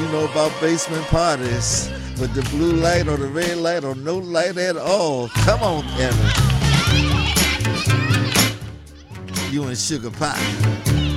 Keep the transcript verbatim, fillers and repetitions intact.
you know about basement parties with the blue light or the red light or no light at all. Come on, Anna. You and Sugar Pie.